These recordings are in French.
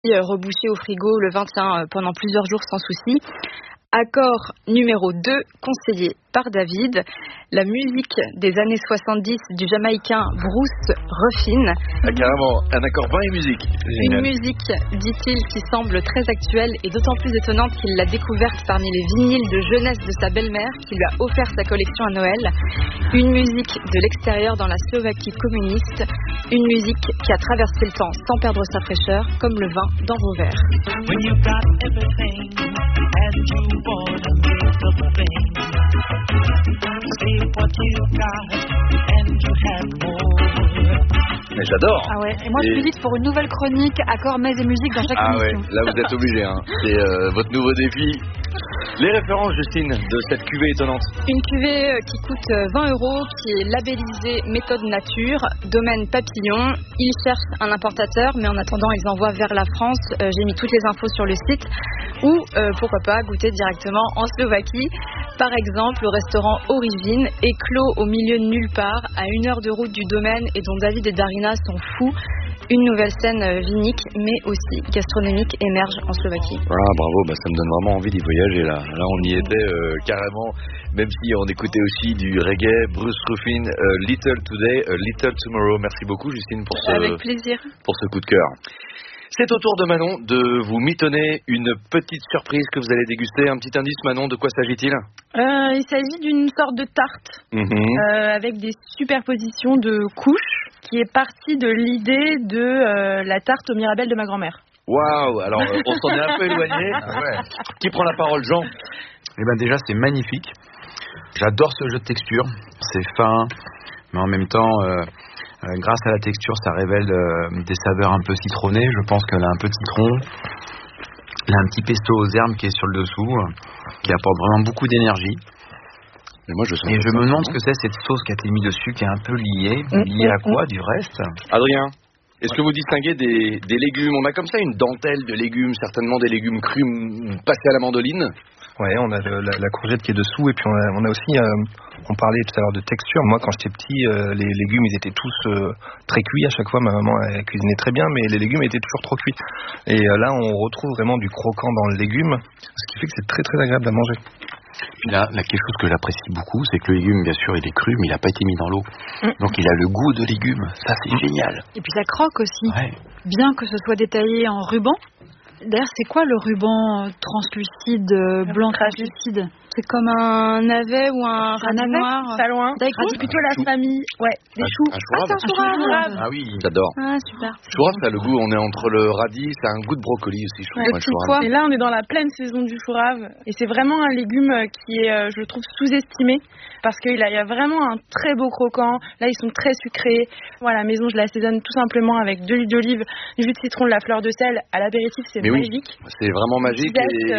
rebouché au frigo, le vin tient pendant plusieurs jours sans souci. Accord numéro 2, conseillé par David, la musique des années 70 du Jamaïcain Bruce Ruffin. Ah, carrément, un accord vin et musique. Une musique, dit-il, qui semble très actuelle et d'autant plus étonnante qu'il l'a découverte parmi les vinyles de jeunesse de sa belle-mère qui lui a offert sa collection à Noël. Une musique de l'extérieur dans la Slovaquie communiste. Une musique qui a traversé le temps sans perdre sa fraîcheur, comme le vin dans vos verres. Mais j'adore. Ah ouais. Et moi je milite pour une nouvelle chronique accords, mets et musique dans chaque émission. Ouais, là vous êtes obligés. Hein. C'est votre nouveau défi. Les références, Justine, de cette cuvée étonnante. Une cuvée qui coûte 20 €, qui est labellisée méthode nature, domaine papillon. Ils cherchent un importateur, mais en attendant, ils envoient vers la France. J'ai mis toutes les infos sur le site. Ou, pourquoi pas, goûter directement en Slovaquie. Par exemple, le restaurant Origine est clos au milieu de nulle part, à 1 heure de route du domaine et dont David et Darina sont fous. Une nouvelle scène vinique, mais aussi gastronomique, émerge en Slovaquie. Ah, bravo, ça me donne vraiment envie d'y voyager là. Là, on y était carrément, même si on écoutait aussi du reggae. Bruce Ruffin, Little Today, Little Tomorrow. Merci beaucoup, Justine, pour Avec plaisir. Pour ce coup de cœur. C'est au tour de Manon de vous mitonner une petite surprise que vous allez déguster. Un petit indice, Manon, de quoi s'agit-il ? Il s'agit d'une sorte de tarte avec des superpositions de couches qui est partie de l'idée de la tarte aux mirabelles de ma grand-mère. Waouh, alors on s'en est un peu éloigné. Ouais. Qui prend la parole, Jean ? Déjà, c'est magnifique. J'adore ce jeu de texture. C'est fin, mais en même temps... grâce à la texture, ça révèle des saveurs un peu citronnées. Je pense qu'elle a un peu de citron. Elle a un petit pesto aux herbes qui est sur le dessous, qui apporte vraiment beaucoup d'énergie. Mais je me demande ce que c'est cette sauce qui a été mise dessus, qui est un peu liée. Liée à quoi, du reste ? Adrien, est-ce que vous distinguez des légumes ? On a comme ça une dentelle de légumes, certainement des légumes crus passés à la mandoline. Ouais, on a la courgette qui est dessous et puis on a aussi, on parlait tout à l'heure de texture. Moi, quand j'étais petit, les légumes, ils étaient tous très cuits. À chaque fois, ma maman elle cuisinait très bien, mais les légumes étaient toujours trop cuits. Et là, on retrouve vraiment du croquant dans le légume, ce qui fait que c'est très très agréable à manger. Puis là, quelque chose que j'apprécie beaucoup, c'est que le légume, bien sûr, il est cru, mais il n'a pas été mis dans l'eau. Donc il a le goût de légume. Ça, c'est génial. Et puis ça croque aussi. Ouais. Bien que ce soit détaillé en ruban. D'ailleurs, c'est quoi le ruban translucide, blanc translucide ? C'est comme un navet ou un radis noir. Pas loin. C'est plutôt la famille. Ouais, des choux. Un chou-rave. C'est un chou-rave. Ah oui, j'adore. Ah, super. Chou-rave, ça a le goût, on est entre le radis, ça a un goût de brocoli aussi, je trouve. Le petit pois. Et là, on est dans la pleine saison du chou-rave. Et c'est vraiment un légume qui est, je trouve, sous-estimé. Parce qu'il y a vraiment un très beau croquant. Là, ils sont très sucrés. Moi, à la maison, je l'assaisonne tout simplement avec de l'huile d'olive, du jus de citron, de la fleur de sel. À l'apéritif, c'est magique. Oui, c'est vraiment magique.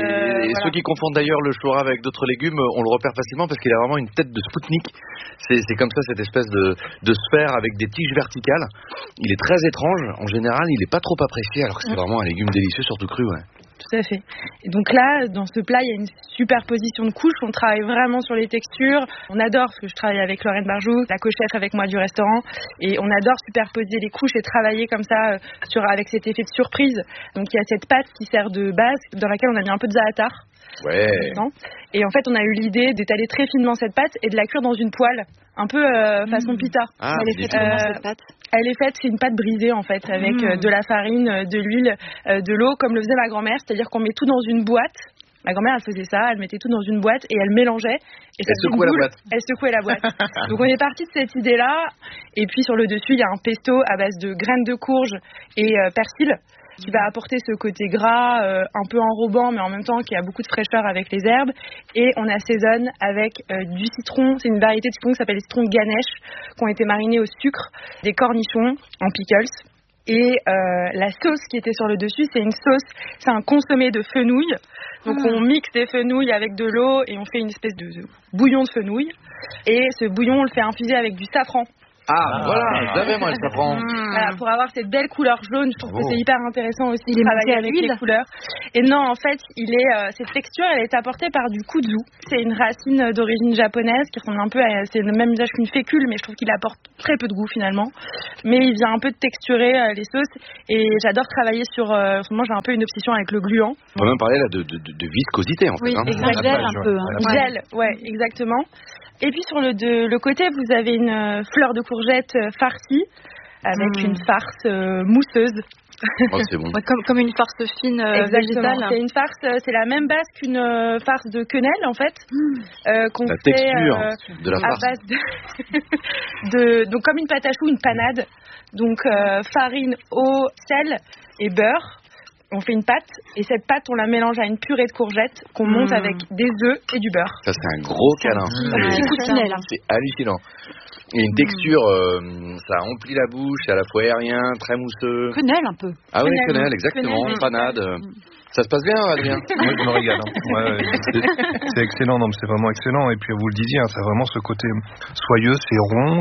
Et ceux qui confondent d'ailleurs le chou-rave avec d'autres légumes, on le repère facilement parce qu'il a vraiment une tête de Spoutnik. C'est comme ça, cette espèce de sphère avec des tiges verticales. Il est très étrange. En général, il n'est pas trop apprécié alors que c'est vraiment un légume délicieux, surtout cru. Ouais. Tout à fait. Et donc là, dans ce plat, il y a une superposition de couches. On travaille vraiment sur les textures. On adore, parce que je travaille avec Lorraine Barjou, la co-chef avec moi du restaurant, et on adore superposer les couches et travailler comme ça avec cet effet de surprise. Donc il y a cette pâte qui sert de base, dans laquelle on a mis un peu de za'atar. Ouais. Et en fait, on a eu l'idée d'étaler très finement cette pâte et de la cuire dans une poêle, un peu façon pita. Ah, elle est faite comment cette pâte ? Elle est faite, c'est une pâte brisée en fait, avec de la farine, de l'huile, de l'eau, comme le faisait ma grand-mère, c'est-à-dire qu'on met tout dans une boîte. Ma grand-mère, elle faisait ça, elle mettait tout dans une boîte et elle mélangeait. Et elle secouait la boîte. Elle secouait la boîte. Donc on est parti de cette idée-là. Et puis sur le dessus, il y a un pesto à base de graines de courge et persil, qui va apporter ce côté gras, un peu enrobant, mais en même temps qui a beaucoup de fraîcheur avec les herbes. Et on assaisonne avec du citron. C'est une variété de citron qui s'appelle les citrons Ganesh, qui ont été marinés au sucre, des cornichons en pickles. Et la sauce qui était sur le dessus, c'est un consommé de fenouil. Donc on mixe des fenouils avec de l'eau et on fait une espèce de bouillon de fenouil. Et ce bouillon, on le fait infuser avec du safran. Voilà, j'avais moi le safran. Voilà, pour avoir cette belle couleur jaune, je trouve que c'est hyper intéressant aussi de travailler avec les couleurs. Et non, en fait, cette texture, elle est apportée par du kudzu. C'est une racine d'origine japonaise qui ressemble un peu à, c'est le même usage qu'une fécule, mais je trouve qu'il apporte très peu de goût finalement. Mais il vient un peu de texturer les sauces et j'adore travailler sur. En ce moment, j'ai un peu une obsession avec le gluant. On peut même parler là de viscosité en fait. Oui, exagère un peu. Gel, ouais, exactement. Et puis sur le côté, vous avez une fleur de courgette farcie avec une farce mousseuse. Oh, c'est bon. Comme une farce fine végétale. C'est une farce, c'est la même base qu'une farce de quenelle en fait. Qu'on la fait texture de la farce. À base donc comme une pâte à choux, une panade. Donc farine, eau, sel et beurre. On fait une pâte et cette pâte on la mélange à une purée de courgettes qu'on monte avec des œufs et du beurre. Ça c'est un gros câlin. C'est hallucinant. Et une texture, ça emplit la bouche, c'est à la fois aérien, très mousseux. Quenelle un peu. Ah oui, quenelle, exactement, panade. Ça se passe bien, Adrien? Moi, je me régale. C'est excellent, non, mais c'est vraiment excellent. Et puis, vous le disiez, c'est vraiment ce côté soyeux, c'est rond,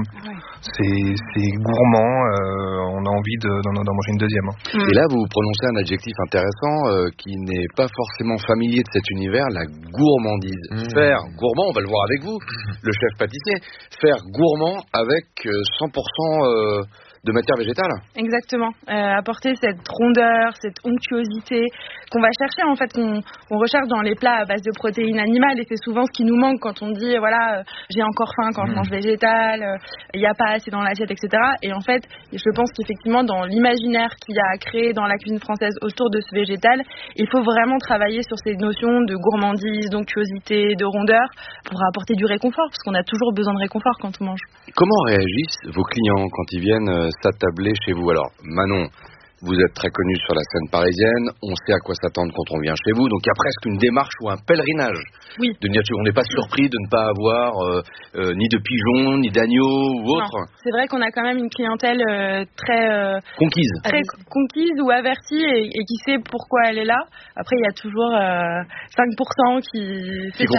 c'est gourmand. On a envie d'en manger une deuxième. Et là, vous prononcez un adjectif intéressant qui n'est pas forcément familier de cet univers, la gourmandise. Faire gourmand, on va le voir avec vous, le chef pâtissier, faire gourmand avec 100% de matière végétale. Exactement. Apporter cette rondeur, cette onctuosité qu'on va chercher en fait, qu'on recherche dans les plats à base de protéines animales et c'est souvent ce qui nous manque quand on dit voilà j'ai encore faim quand je mange végétal, il n'y a pas assez dans l'assiette, etc. Et en fait, je pense qu'effectivement dans l'imaginaire qu'il y a à créer dans la cuisine française autour de ce végétal, il faut vraiment travailler sur ces notions de gourmandise, d'onctuosité, de rondeur pour apporter du réconfort parce qu'on a toujours besoin de réconfort quand on mange. Comment réagissent vos clients quand ils viennent s'attabler chez vous? Alors Manon, vous êtes très connue sur la scène parisienne, on sait à quoi s'attendre quand on vient chez vous, donc il y a presque une démarche ou un pèlerinage. Oui. De dire on n'est pas surpris de ne pas avoir ni de pigeons, ni d'agneaux ou autre. Non, c'est vrai qu'on a quand même une clientèle très conquise. Très conquise ou avertie et qui sait pourquoi elle est là. Après, il y a toujours 5% qui s'est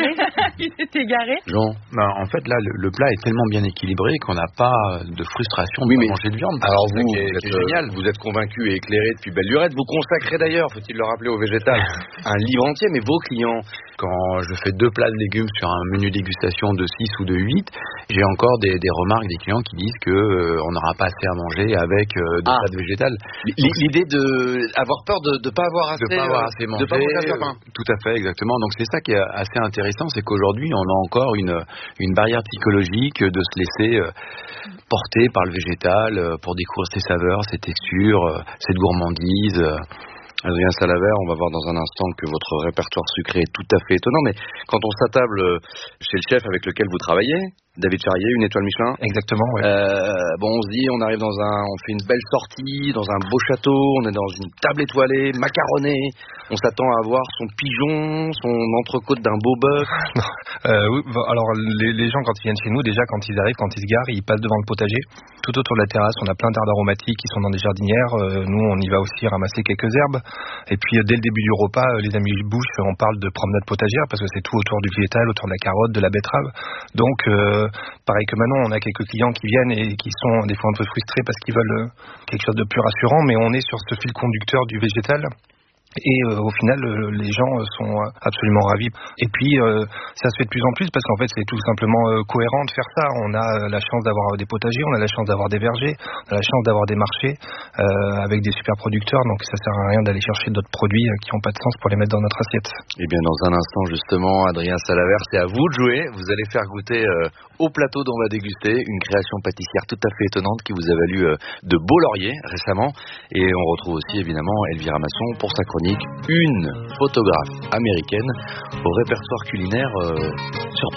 égaré. Jean. En fait, là, le plat est tellement bien équilibré qu'on n'a pas de frustration de manger de viande. Alors vous êtes génial, vous êtes convaincu et éclairé depuis belle lurette. Vous consacrez d'ailleurs, faut-il le rappeler, au végétal, un livre entier, mais vos clients... Quand je fais 2 plats de légumes sur un menu dégustation de 6 ou de 8, j'ai encore des remarques des clients qui disent que on n'aura pas assez à manger avec des plats de végétal. L'idée d'avoir peur de ne pas avoir assez, mangé, de pas manger assez faim. Tout à fait, exactement. Donc c'est ça qui est assez intéressant, c'est qu'aujourd'hui on a encore une barrière psychologique de se laisser porter par le végétal pour découvrir ses saveurs, ses textures, cette gourmandise. Adrien Salavert, on va voir dans un instant que votre répertoire sucré est tout à fait étonnant, mais quand on s'attable chez le chef avec lequel vous travaillez, David Charrier, une étoile Michelin. Exactement, oui. On se dit, on arrive on fait une belle sortie, dans un beau château, on est dans une table étoilée, macaronnée, on s'attend à avoir son pigeon, son entrecôte d'un beau bœuf. Oui, alors les gens quand ils viennent chez nous, déjà quand ils arrivent, quand ils se garent, ils passent devant le potager. Tout autour de la terrasse, on a plein d'herbes aromatiques qui sont dans des jardinières. Nous, on y va aussi ramasser quelques herbes. Et puis, dès le début du repas, les amis bouche, on parle de promenade potagère parce que c'est tout autour du végétal, autour de la carotte, de la betterave. Donc, pareil que Manon, on a quelques clients qui viennent et qui sont des fois un peu frustrés parce qu'ils veulent quelque chose de plus rassurant, mais on est sur ce fil conducteur du végétal. Et au final, les gens sont absolument ravis. Et puis, ça se fait de plus en plus parce qu'en fait, c'est tout simplement cohérent de faire ça. On a la chance d'avoir des potagers, on a la chance d'avoir des vergers, on a la chance d'avoir des marchés avec des super producteurs. Donc, ça sert à rien d'aller chercher d'autres produits qui n'ont pas de sens pour les mettre dans notre assiette. Eh bien, dans un instant, justement, Adrien Salavert, c'est à vous de jouer. Vous allez faire goûter au plateau dont on va déguster une création pâtissière tout à fait étonnante qui vous a valu de beaux lauriers récemment. Et on retrouve aussi, évidemment, Elvira Masson pour sa chronique, une photographe américaine au répertoire culinaire surprenant.